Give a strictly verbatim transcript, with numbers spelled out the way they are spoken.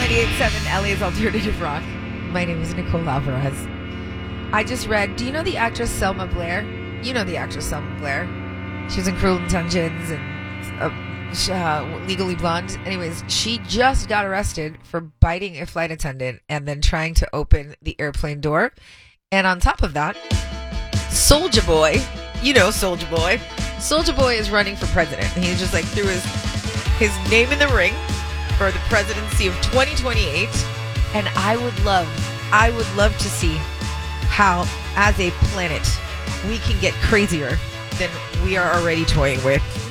ninety-eight point seven L A's Alternative Rock. My name is Nicole Alvarez. I just read, do you know the actress Selma Blair? You know the actress Selma Blair. She was in Cruel Intentions and uh, uh, Legally Blonde. Anyways, she just got arrested for biting a flight attendant and then trying to open the airplane door. And on top of that, Soulja Boy, you know Soulja Boy. Soulja Boy is running for president. And he just like threw his his name in the ring for the presidency of twenty twenty-eight. And I would love, I would love to see how, as a planet, we can get crazier than we are already toying with.